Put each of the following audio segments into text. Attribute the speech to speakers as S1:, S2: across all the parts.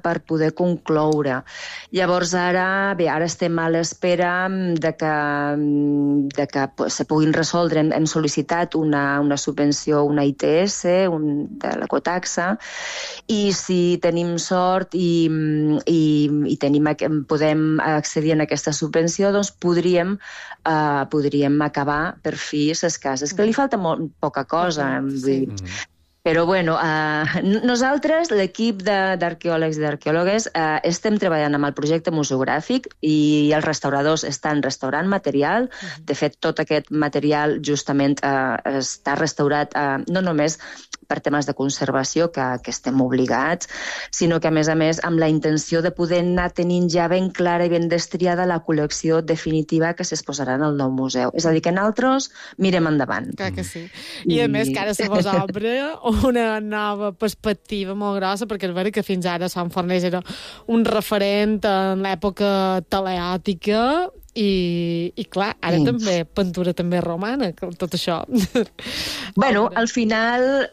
S1: per poder concloure. Llavors ara estem a l'espera de que se puguin resoldre. Hem sol·licitat una subvenció, una ITS, de l'ecotaxa, i si tenim sort i podem accedir a aquesta subvenció, doncs podríem acabar per fi les cases, que li falta molt poca cosa. Però, bueno, nosaltres, l'equip d'arqueòlegs i d'arqueòlogues, estem treballant amb el projecte museogràfic i els restauradors estan restaurant material. De fet, tot aquest material justament està restaurat no només per temes de conservació, que estem obligats, sinó que, a més, amb la intenció de poder anar tenint ja ben clara i ben destriada la col·lecció definitiva que s'exposarà en el nou museu. És a dir, que nosaltres mirem endavant.
S2: Clar que sí. I a més, que ara se vos obre una nova perspectiva molt grossa, perquè és vera que fins ara Sant Fornells era un referent en l'època teleàtica i clar, ara també pintura també romana, tot això.
S1: Bueno, al final,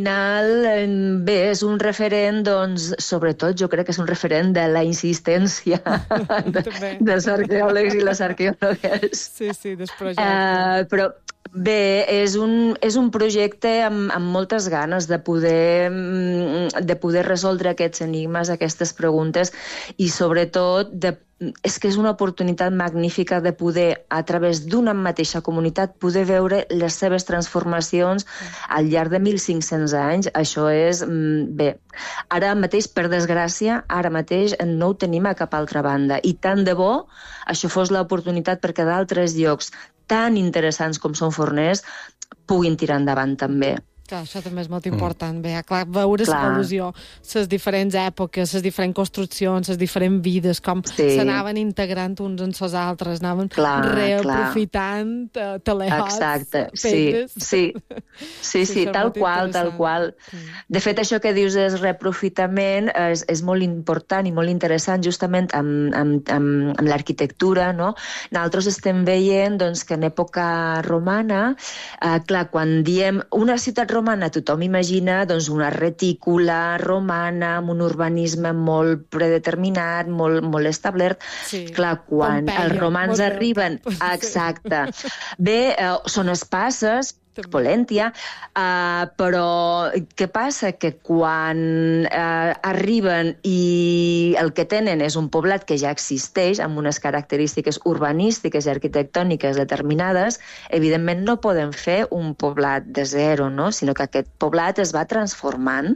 S1: bé, és un referent, doncs, sobretot jo crec que és un referent de la insistència dels arqueòlegs i les arqueòlogues.
S2: Sí, del projecte.
S1: Però bé, és un projecte amb moltes ganes de poder resoldre aquests enigmes, aquestes preguntes, i sobretot és que és una oportunitat magnífica de poder, a través d'una mateixa comunitat, poder veure les seves transformacions al llarg de 1.500 anys. Això és, bé, ara mateix, per desgràcia, no ho tenim a cap altra banda. I tant de bo això fos l'oportunitat perquè d'altres llocs tan interessants com són Forners puguin tirar endavant també.
S2: Clar, això també és molt important, bé, clar, veure l'evolució, les diferents èpoques, les diferents construccions, les diferents vides, com s'anaven integrant uns en les altres, anaven reaprofitant telehots, pedres. Sí, tal qual. De fet, això que dius és reaprofitament, és molt important i molt interessant justament amb l'arquitectura, no? Nosaltres estem veient que en època romana, clar, quan diem una ciutat romana, tothom imagina una retícula romana amb un urbanisme molt predeterminat, molt establert. Clar, quan els romans arriben... Exacte. Bé, són espasses, Polèntia, però què passa? Que quan arriben i el que tenen és un poblat que ja existeix, amb unes característiques urbanístiques i arquitectòniques determinades, evidentment no poden fer un poblat de zero, no? Sinó que aquest poblat es va transformant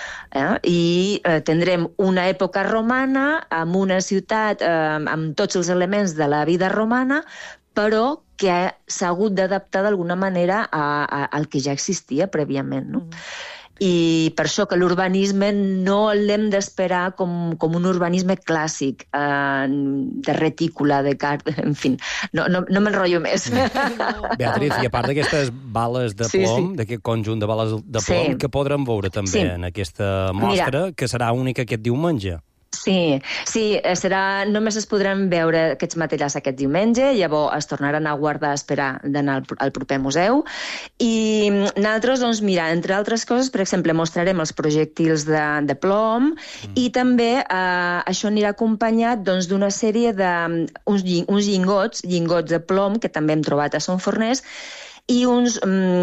S2: i tindrem una època romana amb una ciutat amb tots els elements de la vida romana, però que s'ha hagut d'adaptar d'alguna manera al que ja existia prèviament, no? I per això que l'urbanisme no l'hem d'esperar com un urbanisme clàssic, de retícula, de en fi, no m'enrotllo més.
S3: Beatriz, i a part d'aquestes bales de plom, d'aquest conjunt de bales de plom, que podrem veure també en aquesta mostra, que serà única aquest diumenge.
S1: Sí, només es podran veure aquests materials aquest diumenge, llavors es tornaran a guardar a esperar d'anar al proper museu. I nosaltres, doncs, mira, entre altres coses, per exemple, mostrarem els projectils de plom i també això anirà acompanyat d'una sèrie d'uns llingots de plom que també hem trobat a Son Forners, i uns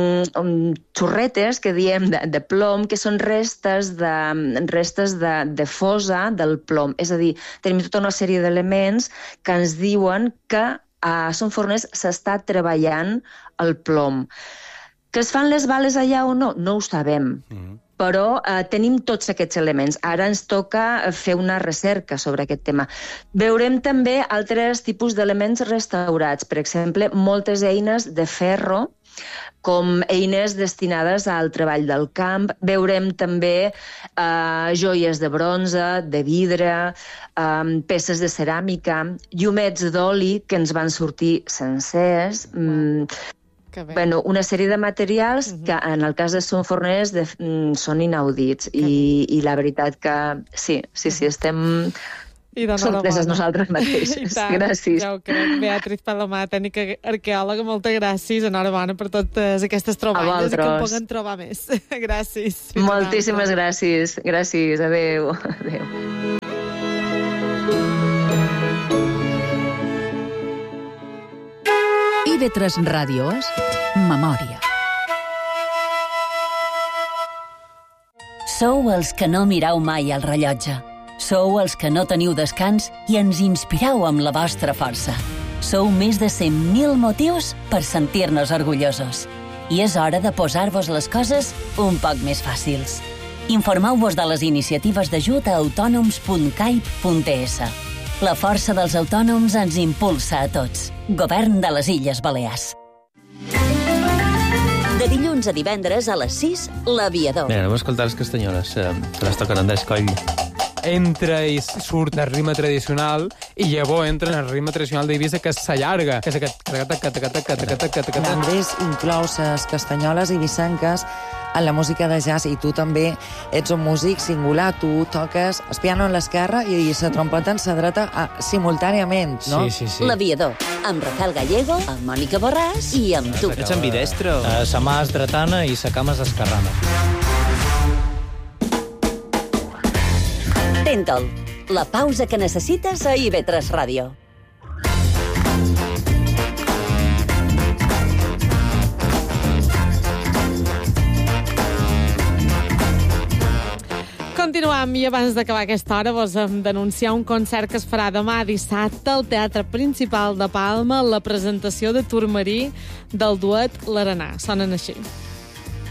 S1: xorretes que diem de plom, que són restes de fosa del plom. És a dir, tenim tota una sèrie d'elements que ens diuen que a Son Forners s'està treballant el plom. Que es fan les bales allà o no? No ho sabem. Però tenim tots aquests elements. Ara ens toca fer una recerca sobre aquest tema. Veurem també altres tipus d'elements restaurats. Per exemple, moltes eines de ferro, com eines destinades al treball del camp. Veurem també joies de bronze, de vidre, peces de ceràmica, llumets d'oli que ens van sortir sencers. Bueno, una sèrie de materials que en el cas de Son Forners són inaudits i la veritat que sí, estem sorpreses nosaltres mateixes. Gràcies.
S2: Ja ho crec. Beatriz Palomar, tècnica arqueòloga, moltes gràcies, enhorabona per totes aquestes troballes i que en puguem trobar més. Gràcies.
S1: Moltíssimes gràcies. Gràcies, adéu.
S4: IB3 Ràdio és memòria.
S5: Sou els que no mireu mai el rellotge. Sou els que no teniu descans i ens inspireu amb la vostra força. Sou més de 100.000 motius per sentir-nos orgullosos. I és hora de posar-vos les coses un poc més fàcils. Informeu-vos de les iniciatives d'ajut a autònoms.caip.es. La força dels autònoms ens impulsa a tots. Govern de les Illes Balears. De dilluns a divendres a les 6, l'Aviador.
S6: Mira, anem a escoltar les castanyoles, que les toquen Andrés Coll.
S7: Entra i surt el ritme tradicional i llavors entra en el ritme tradicional d'Eivissa, que s'allarga, que és aquest...
S8: Andrés inclou les castanyoles eivissenques en la música de jazz, i tu també ets un músic singular. Tu toques el piano en l'esquerra i la trompeta en la dreta simultàniament, no?
S6: Sí.
S5: L'Aviador, amb Rafael Gallego, amb Mònica Borràs i amb tu.
S6: Ets ambidestre?
S9: Sa mà és dretana i sa cama és esquerrana.
S5: Tentol, la pausa que necessites a IB3 Ràdio.
S2: Continuem, i abans d'acabar aquesta hora vos hem d'anunciar un concert que es farà demà dissabte al Teatre Principal de Palma, la presentació de Turmarí del duet L'Arenà. Sonen així.